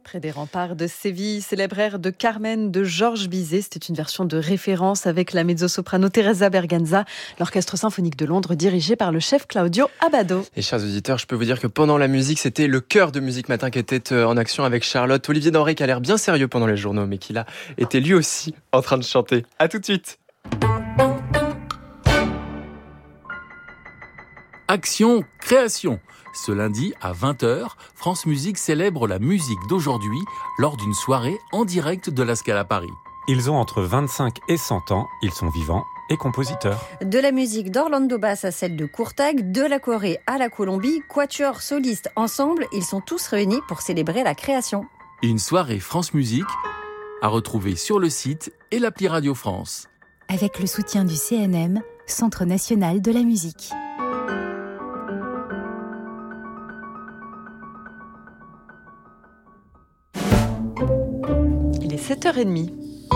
Près des remparts de Séville, célèbre air de Carmen de Georges Bizet. C'était une version de référence avec la mezzo-soprano Teresa Berganza, l'Orchestre symphonique de Londres dirigé par le chef Claudio Abbado. Et chers auditeurs, je peux vous dire que pendant la musique, c'était le chœur de Musique Matin qui était en action avec Charlotte. Olivier Denrey qui a l'air bien sérieux pendant les journaux, mais qui là était lui aussi en train de chanter. À tout de suite. Action, création. Ce lundi à 20h, France Musique célèbre la musique d'aujourd'hui lors d'une soirée en direct de la Scala Paris. Ils ont entre 25 et 100 ans, ils sont vivants et compositeurs. De la musique d'Orlando Bass à celle de Courtag, de la Corée à la Colombie, quatuor, solistes, ensemble, ils sont tous réunis pour célébrer la création. Une soirée France Musique à retrouver sur le site et l'appli Radio France. Avec le soutien du CNM, Centre national de la musique. Il est 7h30.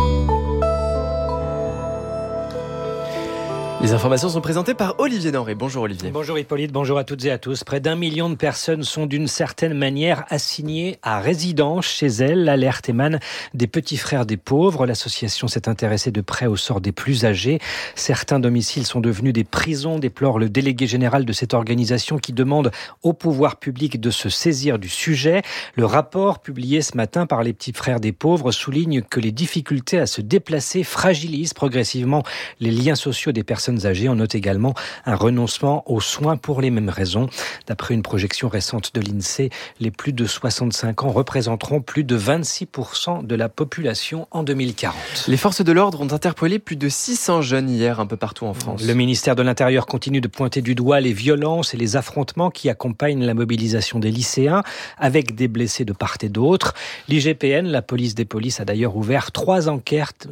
Les informations sont présentées par Olivier Denrey. Bonjour Olivier. Bonjour Hippolyte, bonjour à toutes et à tous. Près d'1 million de personnes sont d'une certaine manière assignées à résidence chez elles. L'alerte émane des Petits Frères des Pauvres. L'association s'est intéressée de près au sort des plus âgés. Certains domiciles sont devenus des prisons, déplore le délégué général de cette organisation qui demande au pouvoir public de se saisir du sujet. Le rapport publié ce matin par les Petits Frères des Pauvres souligne que les difficultés à se déplacer fragilisent progressivement les liens sociaux des personnes âgées. On note également un renoncement aux soins pour les mêmes raisons. D'après une projection récente de l'INSEE, les plus de 65 ans représenteront plus de 26% de la population en 2040. Les forces de l'ordre ont interpellé plus de 600 jeunes hier un peu partout en France. Le ministère de l'Intérieur continue de pointer du doigt les violences et les affrontements qui accompagnent la mobilisation des lycéens, avec des blessés de part et d'autre. L'IGPN, la police des polices, a d'ailleurs ouvert trois enquêtes,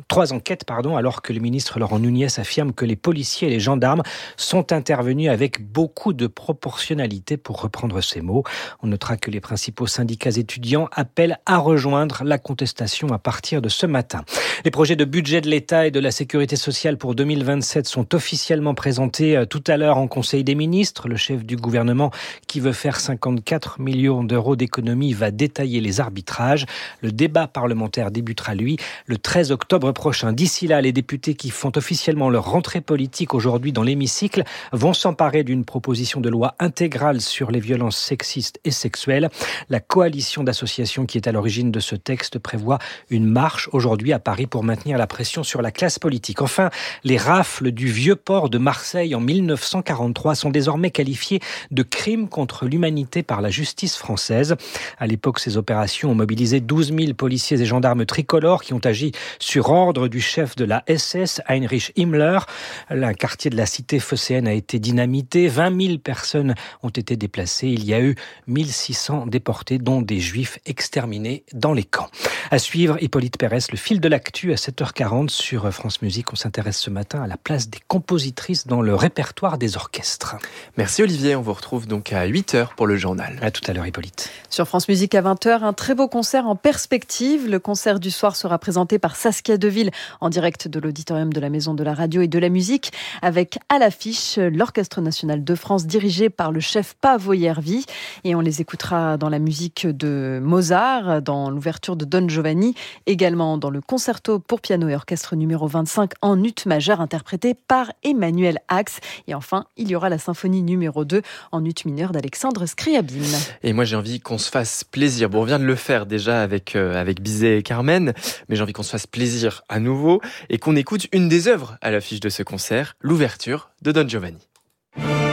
alors que le ministre Laurent Nunez affirme que les policiers et les gendarmes sont intervenus avec beaucoup de proportionnalité, pour reprendre ces mots. On notera que les principaux syndicats étudiants appellent à rejoindre la contestation à partir de ce matin. Les projets de budget de l'État et de la Sécurité sociale pour 2027 sont officiellement présentés tout à l'heure en Conseil des ministres. Le chef du gouvernement, qui veut faire 54 millions d'euros d'économies, va détailler les arbitrages. Le débat parlementaire débutera, lui, le 13 octobre prochain. D'ici là, les députés qui font officiellement leur rentrée politique aujourd'hui dans l'hémicycle vont s'emparer d'une proposition de loi intégrale sur les violences sexistes et sexuelles. La coalition d'associations qui est à l'origine de ce texte prévoit une marche aujourd'hui à Paris pour maintenir la pression sur la classe politique. Enfin, les rafles du vieux port de Marseille en 1943 sont désormais qualifiées de crimes contre l'humanité par la justice française. À l'époque, ces opérations ont mobilisé 12 000 policiers et gendarmes tricolores qui ont agi sur ordre du chef de la SS, Heinrich Himmler. Un quartier de la cité phocéenne a été dynamité. 20 000 personnes ont été déplacées. Il y a eu 1600 déportés, dont des juifs exterminés dans les camps. À suivre, Hippolyte Pérès, le fil de l'actu à 7h40 sur France Musique. On s'intéresse ce matin à la place des compositrices dans le répertoire des orchestres. Merci Olivier, on vous retrouve donc à 8h pour le journal. À tout à l'heure Hippolyte. Sur France Musique à 20h, un très beau concert en perspective. Le concert du soir sera présenté par Saskia Deville en direct de l'auditorium de la Maison de la Radio et de la Musique, avec à l'affiche l'Orchestre national de France dirigé par le chef Paavo Järvi. Et on les écoutera dans la musique de Mozart, dans l'ouverture de Don Giovanni, également dans le concerto pour piano et orchestre numéro 25 en ut majeur interprété par Emmanuel Ax. Et enfin, il y aura la symphonie numéro 2 en ut mineur d'Alexandre Scriabine. Et moi j'ai envie qu'on se fasse plaisir. Bon, on vient de le faire déjà avec Bizet et Carmen, mais j'ai envie qu'on se fasse plaisir à nouveau et qu'on écoute une des œuvres à l'affiche de ce concert, l'ouverture de Don Giovanni.